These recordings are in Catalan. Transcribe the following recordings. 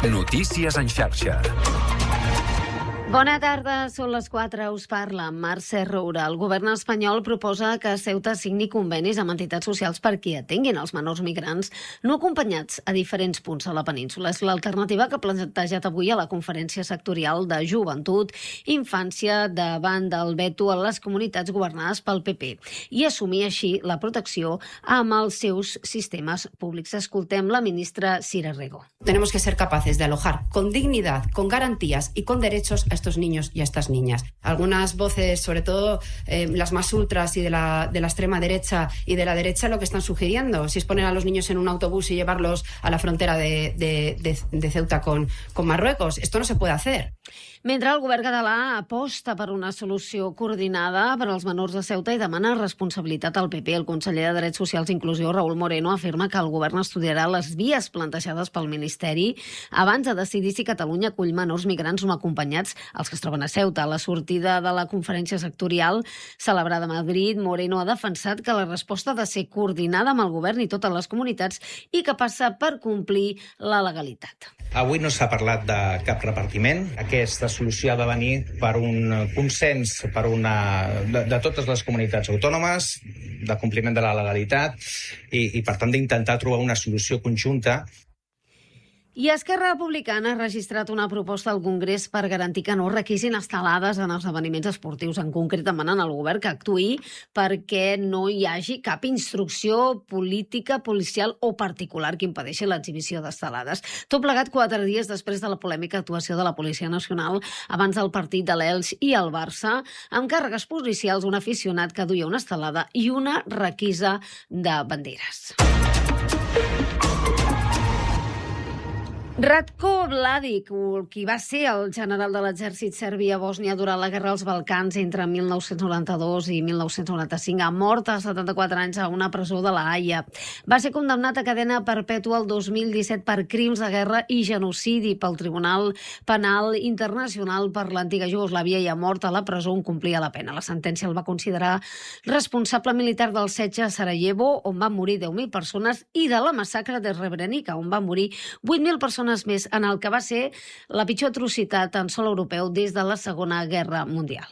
Notícies en xarxa. Bona tarda, són les 4, us parla Mercè Roura. El govern espanyol proposa que Ceuta signi convenis amb entitats socials perquè atenguin els menors migrants no acompanyats a diferents punts a la península. És l'alternativa que ha plantejat avui a la conferència sectorial de joventut i infància davant del veto a les comunitats governades pel PP i assumir així la protecció amb els seus sistemes públics. Escoltem la ministra Sira Rego. Tenemos que ser capaces de alojar con dignidad, con garantías y con derechos a estos niños y a estas niñas. Algunas voces, sobre todo las más ultras y de la extrema derecha y de la derecha, lo que están sugiriendo, si es poner a los niños en un autobús y llevarlos a la frontera de Ceuta con Marruecos. Esto no se puede hacer. Mentre el govern català aposta per una solució coordinada per als menors de Ceuta i demana responsabilitat al PP, el conseller de Drets Socials i Inclusió, Raül Moreno, afirma que el govern estudiarà les vies plantejades pel Ministeri abans de decidir si Catalunya acull menors migrants no acompanyats, els que es troben a Ceuta. A la sortida de la conferència sectorial celebrada a Madrid, Moreno ha defensat que la resposta ha de ser coordinada amb el govern i totes les comunitats i que passa per complir la legalitat. Avui no s'ha parlat de cap repartiment. Aquesta solució ha de venir per un consens de totes les comunitats autònomes, de compliment de la legalitat i per tant, d'intentar trobar una solució conjunta. I Esquerra Republicana ha registrat una proposta al Congrés per garantir que no requisin estelades en esdeveniments esportius. En concret, demanen al govern que actuï perquè no hi hagi cap instrucció política, policial o particular que impedeixi l'exhibició d'estelades. Tot plegat 4 dies després de la polèmica actuació de la Policia Nacional abans del partit de l'Elx i el Barça, amb càrregues policials, un aficionat que duia una estelada i una requisa de banderes. Ratko Mladic, qui va ser el general de l'exèrcit serbi a Bòsnia durant la Guerra als Balcans entre 1992 i 1995, ha mort a 74 anys a una presó de la Haia. Va ser condemnat a cadena perpètua el 2017 per crims de guerra i genocidi pel Tribunal Penal Internacional per l'antiga Iugoslàvia i ha mort a la presó on complia la pena. La sentència el va considerar responsable militar del setge a Sarajevo, on van morir 10.000 persones, i de la massacre de Srebrenica, on van morir 8.000 persones més, en el que va ser la pitjor atrocitat en sòl europeu des de la Segona Guerra Mundial.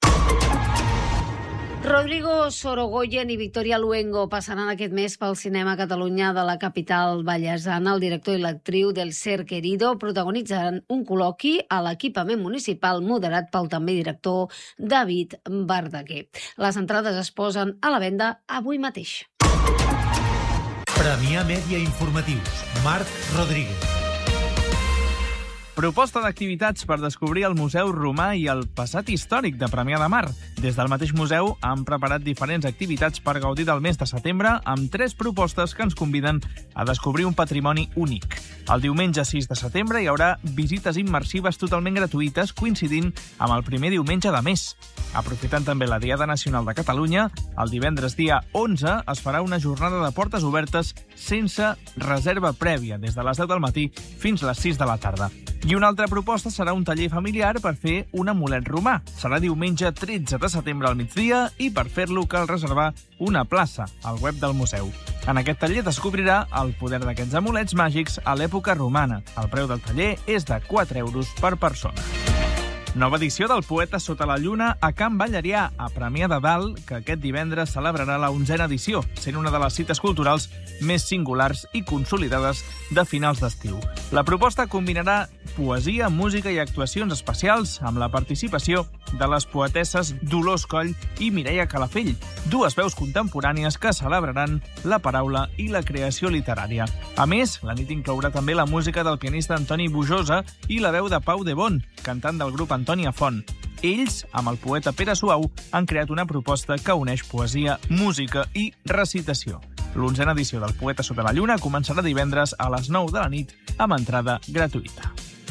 Rodrigo Sorogoyen i Victoria Luengo passaran aquest mes pel cinema a Catalunya de la capital vallesana. El director i l'actriu del Ser Querido protagonitzaran un col·loqui a l'equipament municipal moderat pel també director David Verdaguer. Les entrades es posen a la venda avui mateix. Premià Mèdia Informatius. Marc Rodríguez. Proposta d'activitats per descobrir el Museu Romà i el passat històric de Premià de Mar. Des del mateix museu han preparat diferents activitats per gaudir del mes de setembre amb 3 propostes que ens conviden a descobrir un patrimoni únic. El diumenge 6 de setembre hi haurà visites immersives totalment gratuïtes coincidint amb el primer diumenge de mes. Aprofitant també la Diada Nacional de Catalunya, el divendres dia 11 es farà una jornada de portes obertes sense reserva prèvia, des de les 10 del matí fins a les 6 de la tarda. I una altra proposta serà un taller familiar per fer un amulet romà. Serà diumenge 13 de setembre al migdia i per fer-lo cal reservar una plaça al web del museu. En aquest taller descobrirà el poder d'aquests amulets màgics a l'època romana. El preu del taller és de 4 euros per persona. Nova edició del Poeta sota la lluna a Can Ballerià, a Premià de Dalt, que aquest divendres celebrarà la 11a edició, sent una de les cites culturals més singulars i consolidades de finals d'estiu. La proposta combinarà poesia, música i actuacions especials amb la participació de les poetesses Dolors Coll i Mireia Calafell, 2 veus contemporànies que celebraran la paraula i la creació literària. A més, la nit inclourà també la música del pianista Antoni Bujosa i la veu de Pau de Bon, cantant del grup Antònia Font. Ells, amb el poeta Pere Suau, han creat una proposta que uneix poesia, música i recitació. L'11a edició del Poeta sota la lluna començarà divendres a les 9 de la nit amb entrada gratuïta.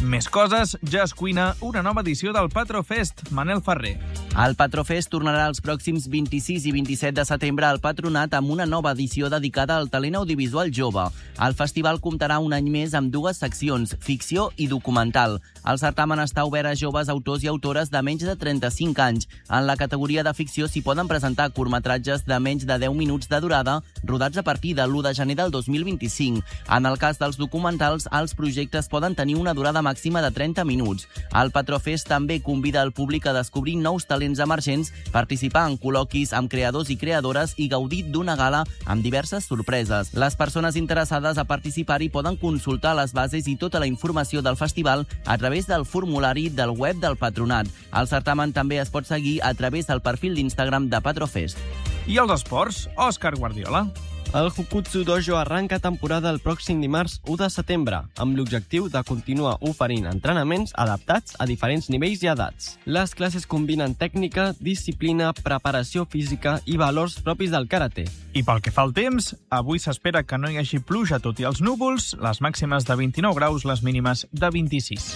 Més coses, ja es cuina una nova edició del Patrofest. Manel Ferrer. El Patrofest tornarà els pròxims 26 i 27 de setembre al Patronat amb una nova edició dedicada al talent audiovisual jove. El festival comptarà un any més amb dues seccions, ficció i documental. El certamen està obert a joves autors i autores de menys de 35 anys. En la categoria de ficció s'hi poden presentar curtmetratges de menys de 10 minuts de durada, rodats a partir de l'1 de gener del 2025. En el cas dels documentals, els projectes poden tenir una durada màxima de 30 minuts. El Patrofest també convida el públic a descobrir nous talents emergents, participar en col·loquis amb creadors i creadores i gaudir d'una gala amb diverses sorpreses. Les persones interessades a participar-hi poden consultar les bases i tota la informació del festival a través del formulari del web del Patronat. El certamen també es pot seguir a través del perfil d'Instagram de Patrofest. I els esports, Òscar Guardiola. El Hukutsu Dojo arranca temporada el pròxim dimarts 1 de setembre, amb l'objectiu de continuar oferint entrenaments adaptats a diferents nivells i edats. Les classes combinen tècnica, disciplina, preparació física i valors propis del karate. I pel que fa al temps, avui s'espera que no hi hagi pluja tot i els núvols, les màximes de 29 graus, les mínimes de 26.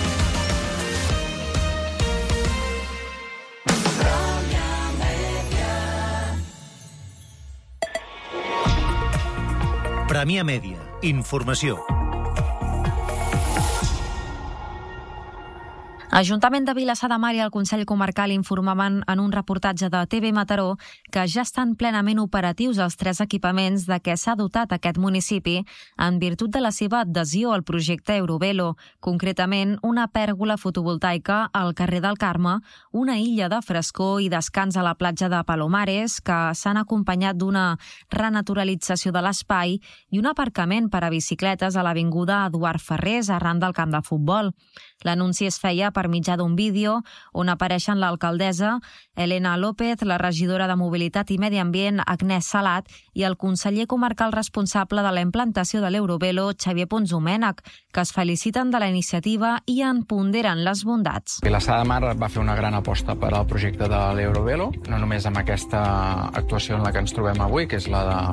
Premià Mèdia. Informació. Ajuntament de Vilassar de Mar i el Consell Comarcal informaven en un reportatge de TV Mataró que ja estan plenament operatius els 3 equipaments de què s'ha dotat aquest municipi en virtut de la seva adhesió al projecte Eurovelo, concretament una pèrgola fotovoltaica al carrer del Carme, una illa de frescor i descans a la platja de Palomares que s'han acompanyat d'una renaturalització de l'espai i un aparcament per a bicicletes a l'avinguda Eduard Ferrés arran del camp de futbol. L'anunci es feia per mitjà d'un vídeo on apareixen l'alcaldessa Elena López, la regidora de Mobilitat i Medi Ambient Agnès Salat i el conseller comarcal responsable de la implantació de l'Eurovelo, Xavier Pons Domènech, que es feliciten de la iniciativa i en ponderen les bondats. Vilassar de Mar va fer una gran aposta per al projecte de l'Eurovelo, no només amb aquesta actuació en la que ens trobem avui, que és la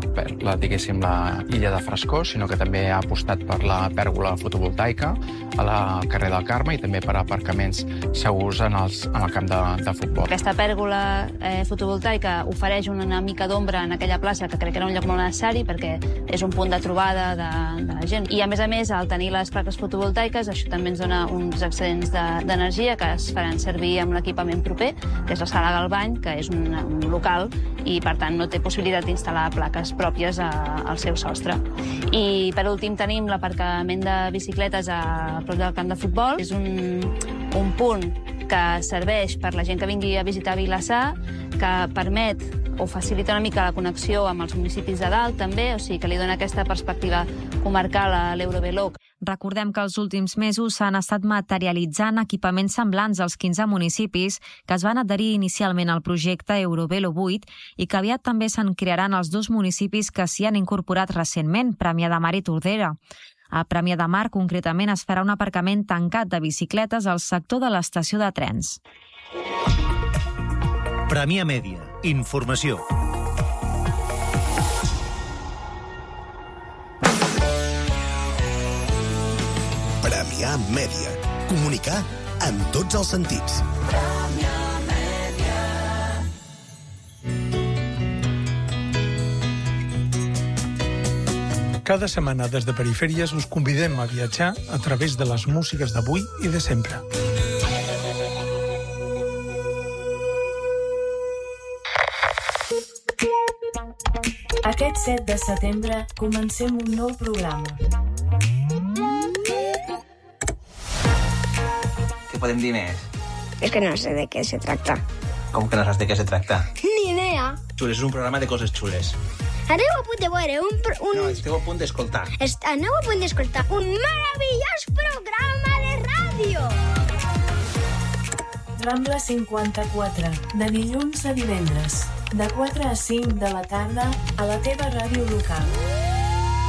illa de frescor, sinó que també ha apostat per la pèrgola fotovoltaica al carrer del Carme i també per aparcaments segurs en el camp de futbol. Aquesta pèrgola fotovoltaica ofereix una mica d'ombra en aquella plaça, que crec que era un lloc molt necessari perquè és un punt de trobada de la gent. I a més, al tenir les plaques fotovoltaiques, això també ens dona uns excedents d'energia que es faran servir amb l'equipament proper, que és la Sala Galbany, que és un local i, per tant, no té possibilitat d'instal·lar plaques pròpies al seu sostre. I, per últim, tenim l'aparcament de bicicletes a prop del camp de futbol. És un punt que serveix per la gent que vingui a visitar Vilassar, que permet o facilita una mica la connexió amb els municipis de dalt, també, o sigui que li dona aquesta perspectiva comarcal a l'Eurovelo. Recordem que els últims mesos s'han estat materialitzant equipaments semblants als 15 municipis que es van adherir inicialment al projecte Eurovelo 8 i que aviat també se'n crearan els 2 municipis que s'hi han incorporat recentment, Premià de Mar i Tordera. A Premià de Mar, concretament, es farà un aparcament tancat de bicicletes al sector de l'estació de trens. Premià Mèdia. Informació. Premià Mèdia. Comunicar amb tots els sentits. Cada setmana des de Perifèries us convidem a viatjar a través de les músiques d'avui i de sempre. Aquest 7 de setembre comencem un nou programa. Què podem dir més? És que no sé de què se tracta. Com que no saps de què se tracta? Ni idea. Xules, és un programa de coses xules. Aneu a punt de veure No, esteu a punt d'escoltar. Aneu a punt d'escoltar un meravellós programa de ràdio. Rambla 54, de dilluns a divendres, de 4 a 5 de la tarda, a la teva ràdio local.